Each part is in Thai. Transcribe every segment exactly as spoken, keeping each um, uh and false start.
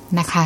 นะคะ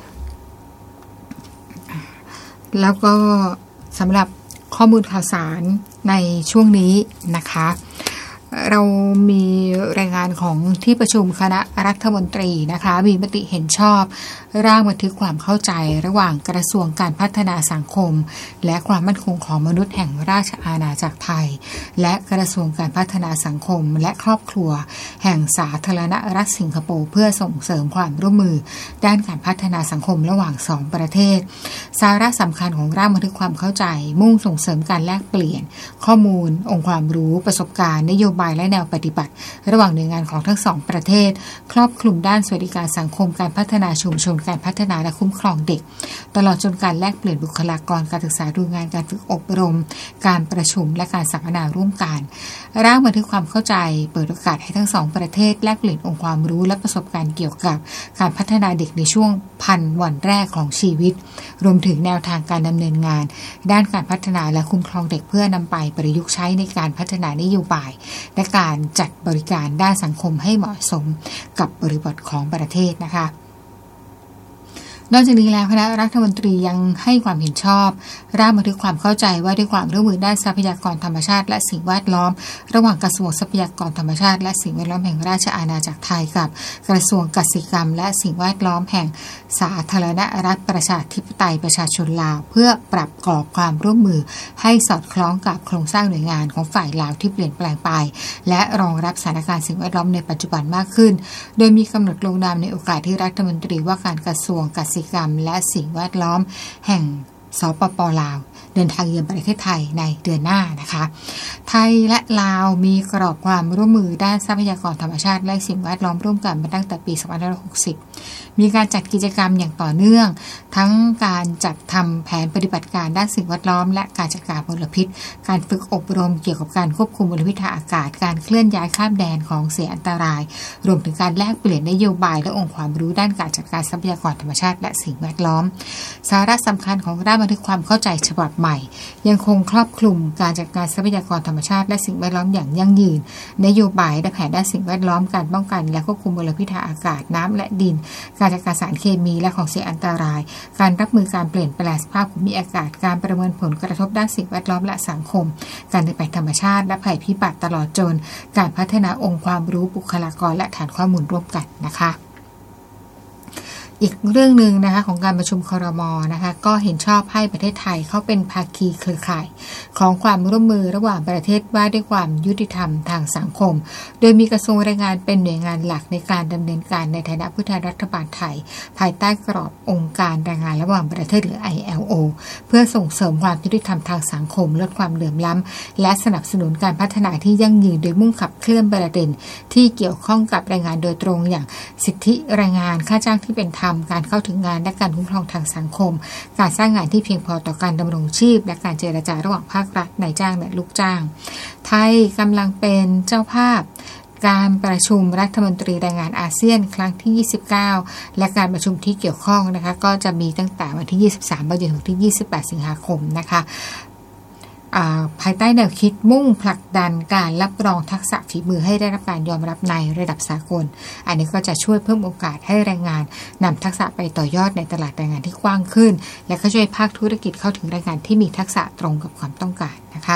แล้วก็สำหรับข้อมูลข่าวสารในช่วงนี้นะคะเรามีรายงานของที่ประชุมคณะรัฐมนตรีนะคะมีมติเห็นชอบร่างบันทึกความเข้าใจระหว่างกระทรวงการพัฒนาสังคมและความมั่นคงของมนุษย์แห่งราชอาณาจักรไทยและกระทรวงการพัฒนาสังคมและครอบครัวแห่งสาธารณรัฐสิงคโปร์เพื่อส่งเสริมความร่วมมือด้านการพัฒนาสังคมระหว่างสองประเทศสาระสำคัญของร่างบันทึกความเข้าใจมุ่งส่งเสริมการแลกเปลี่ยนข้อมูลองค์ความรู้ประสบการณ์นโยบายและแนวปฏิบัติระหว่างหน่วยงานของทั้งสองประเทศครอบคลุมด้านสวัสดิการสังคมการพัฒนาชุมชนการพัฒนาและคุ้มครองเด็กตลอดจนการแลกเปลี่ยนบุคลากรการศึกษาดูงานการฝึกอบรมการประชุมและการสัมมนาร่วมกันร่างบันทึกความเข้าใจเปิดโอกาสให้ทั้งสองประเทศแลกเปลี่ยนองค์ความรู้และประสบการณ์เกี่ยวกับการพัฒนาเด็กในช่วงพันวันแรกของชีวิตรวมถึงแนวทางการดำเนินงานด้านการพัฒนาและคุ้มครองเด็กเพื่อนำไปประยุกต์ใช้ในการพัฒนานโยบายและการจัดบริการด้านสังคมให้เหมาะสมกับบริบทของประเทศนะคะนอกจากนี้แล้วคณะรัฐมนตรียังให้ความเห็นชอบร่างบันทึกความเข้าใจว่าด้วยความร่วมมือด้านทรัพยากรธรรมชาติและสิ่งแวดล้อมระหว่างกระทรวงทรัพยากรธรรมชาติและสิ่งแวดล้อมแห่งราชอาณาจักรไทยกับกระทรวงกสิกรรมและสิ่งแวดล้อมแห่งสาธารณรัฐประชาธิปไตยประชาชนลาวเพื่อปรับกรอบความร่วมมือให้สอดคล้องกับโครงสร้างหน่วยงานของฝ่ายลาวที่เปลี่ยนแปลงไปและรองรับสถานการณ์สิ่งแวดล้อมในปัจจุบันมากขึ้นโดยมีกำหนดลงนามในโอกาสที่รัฐมนตรีว่าการกระทรวงกสิกรรมและสิ่งแวดล้อมแห่งสปป.ลาวเดินทางเยือนประเทศไทยในเดือนหน้านะคะไทยและลาวมีกรอบความร่วมมือด้านทรัพยากรธรรมชาติและสิ่งแวดล้อมร่วมกันมาตั้งแต่ปีสองพันห้าร้อยหกสิบมีการจัดกิจกรรมอย่างต่อเนื่องทั้งการจัดทำแผนปฏิบัติการด้านสิ่งแวดล้อมและการจัดการมลพิษการฝึกอบรมเกี่ยวกับการควบคุมมลพิษทางอากาศการเคลื่อนย้ายข้ามแดนของเสียอันตรายรวมถึงการแลกเปลี่ยนนโยบายและองค์ความรู้ด้านการจัดการทรัพยากรธรรมชาติและสิ่งแวดล้อมสาระสำคัญของร่างบันทึกความเข้าใจฉบับใหม่ยังคงครอบคลุมการจัดการทรัพยากรธรรมชาติและสิ่งแวดล้อมอย่างยั่งยืนนโยบายและแผนด้านสิ่งแวดล้อมการป้องกันและควบคุมมลพิษทางอากาศน้ำและดินการจัดการสารเคมีและของเสียอันตรายการรับมือการเปลี่ยนแปลงสภาพภูมิอากาศการประเมินผลกระทบด้านสิ่งแวดล้อมและสังคมการเปลี่ยนแปลงธรรมชาติและภัยพิบัติตลอดจนการพัฒนาองค์ความรู้บุคลากรและฐานข้อมูลร่วมกันนะคะอีกเรื่องหนึ่งนะคะของการประชุมครม.นะคะก็เห็นชอบให้ประเทศไทยเข้าเป็นภาคีเครือข่ายของความร่วมมือระหว่างประเทศว่าด้วยความยุติธรรมทางสังคมโดยมีกระทรวงแรงงานเป็นหน่วยงานหลักในการดำเนินการในฐานะผู้แทนรัฐบาลไทยภายใต้กรอบองค์การแรงงานระหว่างประเทศหรือ ไอ แอล โอ เพื่อส่งเสริมความยุติธรรมทางสังคมลดความเหลื่อมล้ำและสนับสนุนการพัฒนาที่ยั่งยืนโดยมุ่งขับเคลื่อนประเด็นที่เกี่ยวข้องกับแรงงานโดยตรงอย่างสิทธิแรงงานค่าจ้างที่เป็นธรรมการเข้าถึงงานและการคุ้มครองทางสังคมการสร้างงานที่เพียงพอต่อการดำรงชีพและการเจรจาระหว่างภาครัฐนายจ้างและลูกจ้างไทยกำลังเป็นเจ้าภาพการประชุมรัฐมนตรีแรงงานอาเซียนครั้งที่ยี่สิบเก้าและการประชุมที่เกี่ยวข้องนะคะก็จะมีตั้งแต่วันที่ยี่สิบสามไปจนถึงที่ยี่สิบแปดสิงหาคมนะคะภายใต้แนวคิดมุ่งผลักดันการรับรองทักษะฝีมือให้ได้รับการยอมรับในระดับสากลอันนี้ก็จะช่วยเพิ่มโอกาสให้แรงงานนำทักษะไปต่อยอดในตลาดแรงงานที่กว้างขึ้นและก็ช่วยภาคธุรกิจเข้าถึงแรงงานที่มีทักษะตรงกับความต้องการนะคะ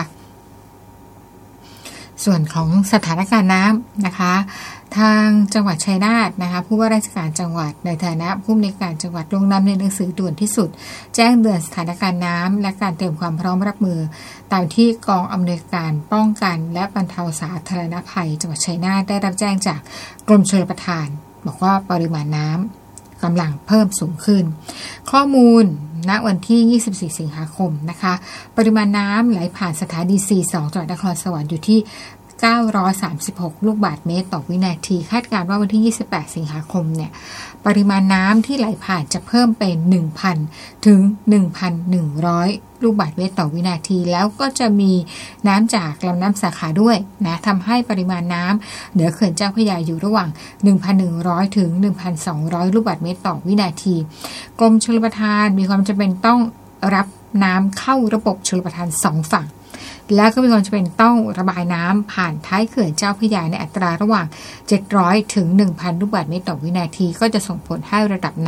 ส่วนของสถานการณ์น้ำนะคะทางจังหวัดชัยนาทนะคะผู้ว่าราชการจังหวัดในฐานะผู้อำนวยการจังหวัดลงนามในหนังสือด่วนที่สุดแจ้งเตือนสถานการณ์น้ำและการเตรียมความพร้อมรับมือตามที่กองอำนวยการป้องกันและบรรเทาสาธารณภัยจังหวัดชัยนาทได้รับแจ้งจากกรมชลประทานบอกว่าปริมาณน้ำกำลังเพิ่มสูงขึ้นข้อมูลณวันที่ยี่สิบสี่สิงหาคมนะคะปริมาณน้ำไหลผ่านสถานี ซี สอง จังหวัดนครสวรรค์อยู่ที่เก้าร้อยสามสิบหกลูกบาศก์เมตรต่อวินาทีคาดการณ์ว่าวันที่ยี่สิบแปดสิงหาคมเนี่ยปริมาณน้ำที่ไหลผ่านจะเพิ่มเป็น หนึ่งพัน ถึง หนึ่งพันหนึ่งร้อย ลูกบาศก์เมตรต่อวินาทีแล้วก็จะมีน้ำจากลำน้ำสาขาด้วยนะทำให้ปริมาณน้ำเหนือเขื่อนเจ้าพระยาอยู่ระหว่าง หนึ่งพันหนึ่งร้อย ถึง หนึ่งพันสองร้อย ลูกบาศก์เมตรต่อวินาทีกรมชลประทานมีความจำเป็นต้องรับน้ำเข้าระบบชลประทานสองฝั่งแล้วก็มีความจำเป็นต้องระบายน้ำผ่านท้ายเขื่อนเจ้าพระยาในอัตราระหว่างเจ็ดร้อยถึง หนึ่งพัน ลูกบาศก์เมตรต่อวินาทีก็จะส่งผลให้ระดับ